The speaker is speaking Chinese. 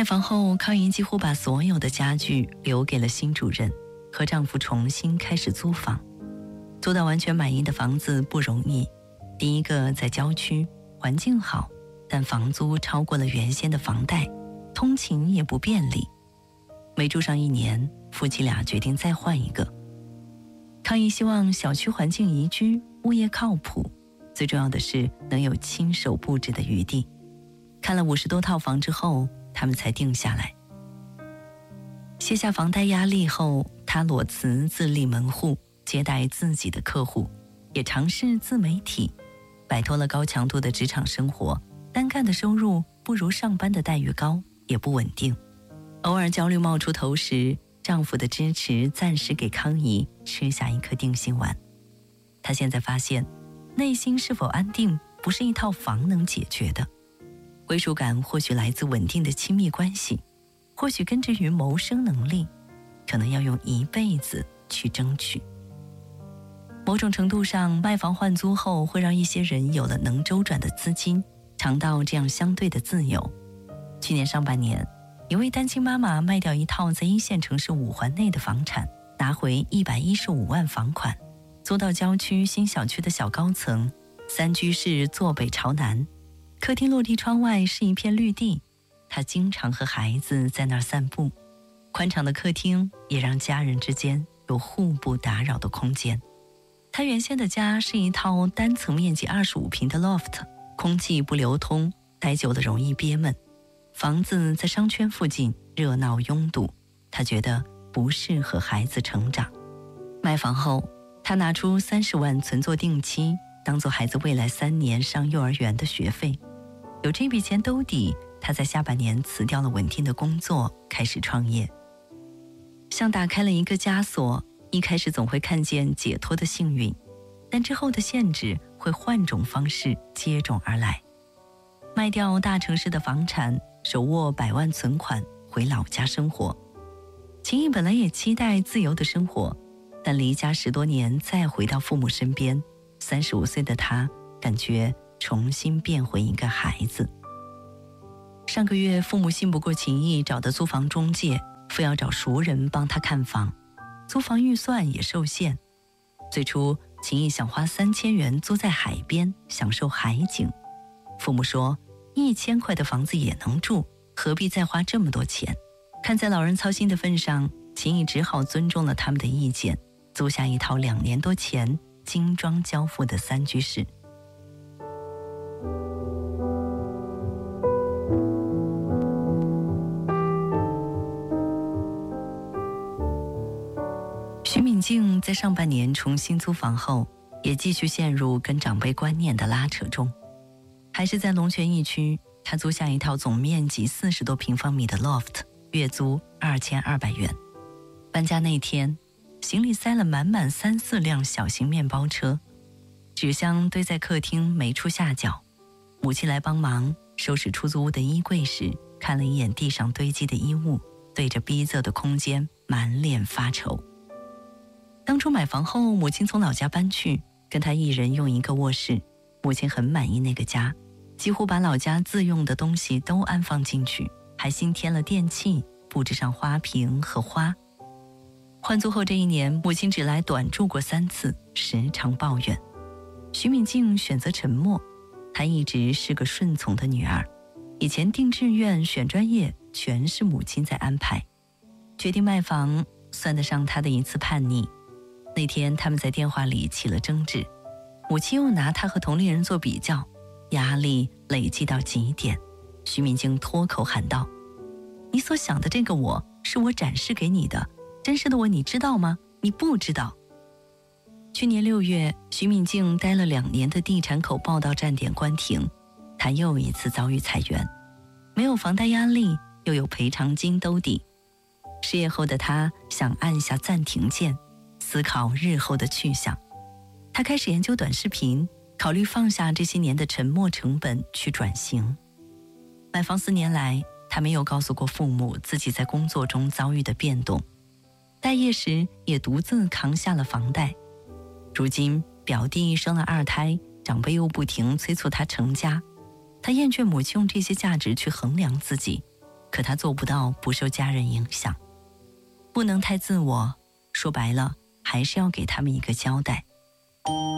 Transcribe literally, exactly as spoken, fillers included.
卖房后，康怡几乎把所有的家具留给了新主人，和丈夫重新开始租房。租到完全满意的房子不容易，第一个在郊区，环境好，但房租超过了原先的房贷，通勤也不便利。没住上一年，夫妻俩决定再换一个。康怡希望小区环境宜居，物业靠谱，最重要的是能有亲手布置的余地。看了五十多套房之后，他们才定下来。卸下房贷压力后，他裸辞自立门户，接待自己的客户，也尝试自媒体，摆脱了高强度的职场生活，单干的收入不如上班的待遇高，也不稳定。偶尔焦虑冒出头时，丈夫的支持暂时给康怡吃下一颗定心丸。她现在发现，内心是否安定不是一套房能解决的，归属感或许来自稳定的亲密关系，或许根植于谋生能力，可能要用一辈子去争取。某种程度上，卖房换租后会让一些人有了能周转的资金，尝到这样相对的自由。去年上半年，一位单亲妈妈卖掉一套在一线城市五环内的房产，拿回一百一十五万房款，租到郊区新小区的小高层，三居室坐北朝南，客厅落地窗外是一片绿地，她经常和孩子在那儿散步。宽敞的客厅也让家人之间有互不打扰的空间。她原先的家是一套单层面积二十五平的 loft， 空气不流通，待久了容易憋闷。房子在商圈附近，热闹拥堵，她觉得不适合孩子成长。卖房后，她拿出三十万存作定期，当做孩子未来三年上幼儿园的学费。有这笔钱兜底，她在下半年辞掉了稳定的工作，开始创业。像打开了一个枷锁，一开始总会看见解脱的幸运，但之后的限制会换种方式接踵而来。卖掉大城市的房产，手握百万存款，回老家生活。秦毅本来也期待自由的生活，但离家十多年再回到父母身边，三十五岁的他感觉重新变回一个孩子。上个月父母信不过秦毅找的租房中介，非要找熟人帮他看房，租房预算也受限。最初秦毅想花三千元租在海边，享受海景。父母说一千块的房子也能住，何必再花这么多钱？看在老人操心的份上，秦毅只好尊重了他们的意见，租下一套两年多前精装交付的三居室。徐敏静在上半年重新租房后，也继续陷入跟长辈观念的拉扯中。还是在龙泉驿区，他租下一套总面积四十多平方米的 loft， 月租二千二百元。搬家那天，行李塞了满满三四辆小型面包车，纸箱堆在客厅没处下脚。母亲来帮忙收拾出租屋的衣柜时，看了一眼地上堆积的衣物，对着逼仄的空间满脸发愁。当初买房后，母亲从老家搬去，跟她一人用一个卧室，母亲很满意那个家，几乎把老家自用的东西都安放进去，还新添了电器，布置上花瓶和花。换租后这一年，母亲只来短住过三次，时常抱怨。徐敏静选择沉默，她一直是个顺从的女儿，以前定志愿选专业全是母亲在安排，决定卖房算得上她的一次叛逆。那天他们在电话里起了争执，母亲又拿她和同龄人做比较，压力累积到极点。徐敏静脱口喊道：你所想的这个我，是我展示给你的，真实的我你知道吗？你不知道。去年六月，徐敏静待了两年的地产口报道站点关停，她又一次遭遇裁员，没有房贷压力，又有赔偿金兜底。失业后的她想按下暂停键，思考日后的去向。她开始研究短视频，考虑放下这些年的沉没成本去转型。买房四年来，她没有告诉过父母自己在工作中遭遇的变动，待业时也独自扛下了房贷。如今表弟生了二胎，长辈又不停催促她成家，她厌倦母亲用这些价值去衡量自己， 可她做不到不受家人影响，不能太自我，说白了，还是要给他们一个交代。